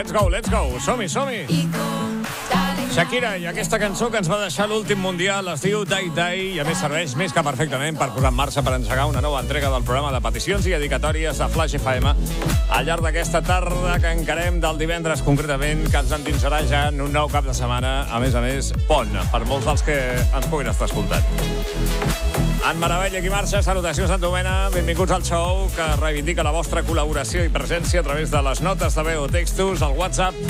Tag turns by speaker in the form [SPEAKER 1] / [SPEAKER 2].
[SPEAKER 1] let's go, let's go. Som-hi, som-hi. Shakira, i aquesta cançó que ens va deixar l'últim mundial es diu Day Day i a més serveix més que perfectament per posar en marxa per engegar una nova entrega del programa de peticions i dedicatòries de Flash FM al llarg d'aquesta tarda que encarem del divendres concretament, que ens endinsarà ja en un nou cap de setmana, a més, pont, per molts dels que ens puguin estar escoltant. En Maravella, qui marxa, salutacions Sant Domena, benvinguts al show que reivindica la vostra col·laboració i presència a través de les notes de veu o textos, al WhatsApp